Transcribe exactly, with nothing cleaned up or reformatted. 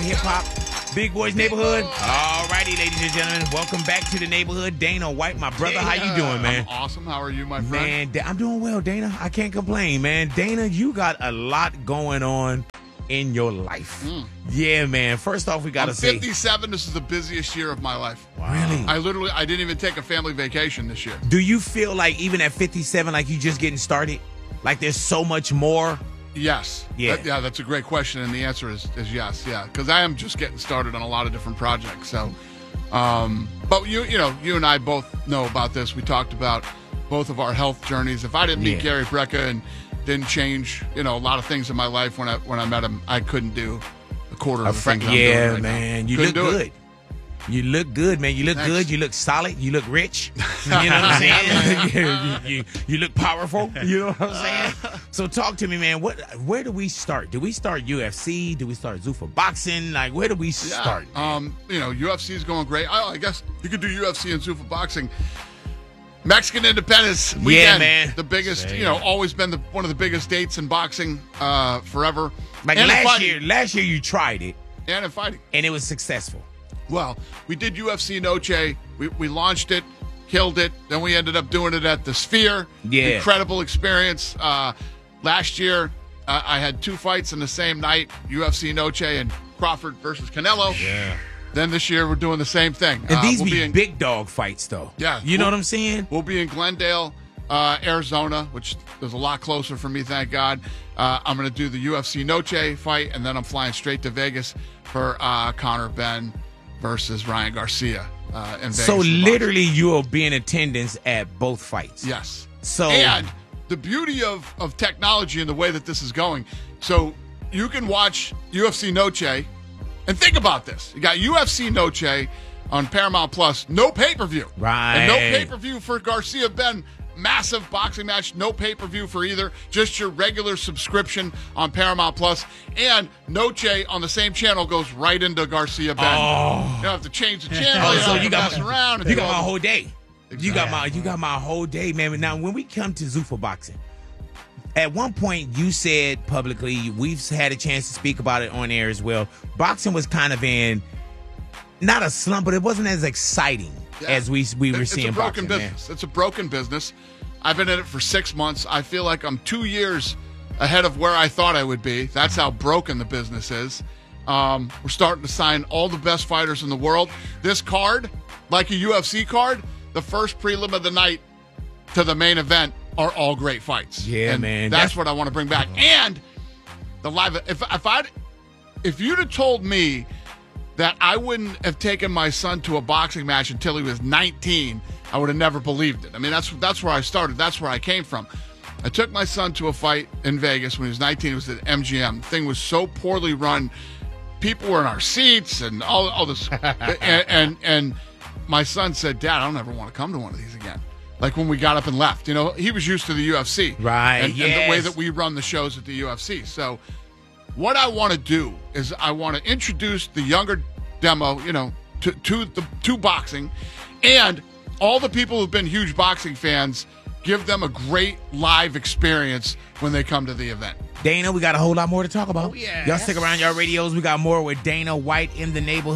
for hip hop. Big Boys Neighborhood. All righty, ladies and gentlemen, welcome back to the neighborhood. Dana White, my brother, how you doing, man? I'm awesome. How are you, my friend? Man, Da- I'm doing well, Dana. I can't complain, man. Dana, you got a lot going on in your life. Mm. Yeah, man. First off, we got to I'm say, fifty-seven. This is the busiest year of my life. Really? I literally, I didn't even take a family vacation this year. do you feel like even at fifty-seven, like you just getting started? Like there's so much more? Yes. Yeah. That- yeah, that's a great question, and the answer is, is yes, yeah. Because I am just getting started on a lot of different projects. So, um, but you, you know, you and I both know about this. We talked about both of our health journeys. If I didn't meet Yeah. Gary Brecka and didn't change, you know, a lot of things in my life when I when I met him, I couldn't do a quarter A of the fr- things I'm yeah, doing right man. now. You Couldn't look do it. good. You look good, man. You look Thanks. good. You look solid. You look rich. You know what I'm saying? you, you, you look powerful. You know what I'm saying? So talk to me, man. What? Where do we start? Do we start U F C? Do we start Zuffa boxing? Like, where do we Yeah. start? Um, you know, U F C is going great. I, I guess you could do U F C and Zuffa boxing. Mexican Independence Weekend, Yeah, man. the biggest, Same. you know, always been the one of the biggest dates in boxing uh, forever. Like and in last fighting. year, last year you tried it and in fighting. and it was successful. Well, we did U F C Noche. We we launched it, killed it. Then we ended up doing it at the Sphere. Yeah. Incredible experience. Uh, last year, uh, I had two fights in the same night: U F C Noche and Crawford versus Canelo. Yeah. Then this year, we're doing the same thing. And Uh, these we'll be, be in, big dog fights, though. Yeah. You know We'll- what I'm saying? We'll be in Glendale, uh, Arizona, which is a lot closer for me, thank God. Uh, I'm going to do the U F C Noche fight, and then I'm flying straight to Vegas for uh, Conor Benn versus Ryan Garcia uh, in Vegas. So for boxing. literally, you'll be in attendance at both fights. Yes. So And the beauty of, of technology and the way that this is going, so you can watch U F C Noche, and think about this. You got U F C Noche on Paramount Plus, no pay-per-view. Right. And no pay-per-view for Garcia Ben. Massive boxing match, no pay-per-view for either. Just your regular subscription on Paramount Plus. And Noche on the same channel goes right into Garcia Ben. Oh. You don't have to change the channel. Oh, you so don't you have to got mess around. and you do got all my the- whole day. You got my Exactly. you got my whole day, man. Now, when we come to Zuffa boxing, at one point you said publicly, we've had a chance to speak about it on air as well. Boxing was kind of in not a slump, but it wasn't as exciting Yeah. as we we were It's seeing a broken boxing. Man. business. It's a broken business. I've been in it for six months. I feel like I'm two years ahead of where I thought I would be. That's how broken the business is. Um, we're starting to sign all the best fighters in the world. This card, like a U F C card, the first prelim of the night to the main event are all great fights. Yeah, and man. That's, That's- what I want to bring back. And the live. If if I if you'd have told me that I wouldn't have taken my son to a boxing match until he was nineteen, I would have never believed it. I mean, that's that's where I started. That's where I came from. I took my son to a fight in Vegas when he was nineteen. It was at M G M. The thing was so poorly run. People were in our seats and all, all this. and, and and my son said, "Dad, I don't ever want to come to one of these again." Like when we got up and left. You know, he was used to the U F C. Right, And, and the way yes. that we run the shows at the U F C. So what I want to do is I want to introduce the younger demo, you know, to to the to boxing, and all the people who've been huge boxing fans, give them a great live experience when they come to the event. Dana, we got a whole lot more to talk about. Oh, yeah. Y'all stick around, y'all radios. We got more with Dana White in the neighborhood.